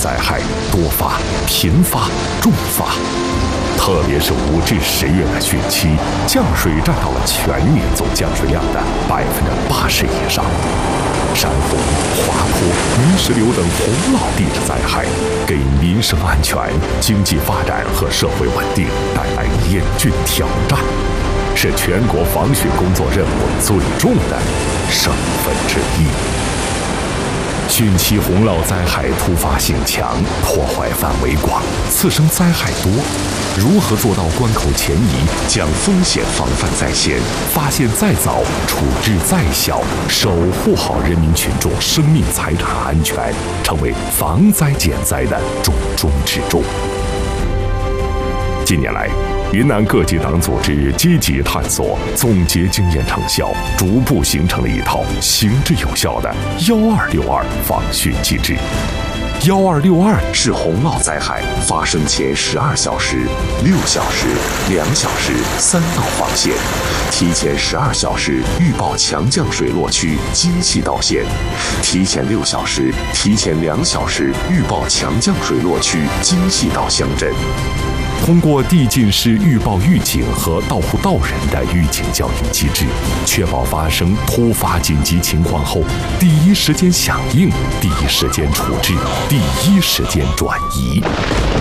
灾害多发、频发、重发。特别是5至10月的汛期，降水占到了全年总降水量的80%以上。山洪、滑坡、泥石流等洪涝地质灾害，给民生安全、经济发展和社会稳定带来严峻挑战，是全国防汛工作任务最重的省份之一。汛期洪涝灾害突发性强，破坏范围广，次生灾害多。如何做到关口前移，将风险防范在先，发现在早，处置在小，守护好人民群众生命财产安全，成为防灾减灾的重中之重。近年来，云南各级党组织积极探索，总结经验成效，逐步形成了一套行之有效的1262防汛机制。1262是洪涝灾害发生前12小时、6小时、2小时3道防线，提前12小时预报强降水落区精细到县，提前6小时、提前2小时预报强降水落区精细到乡镇。通过递进式预报预警和到户到人的预警教育机制，确保发生突发紧急情况后，第一时间响应、第一时间处置、第一时间转移。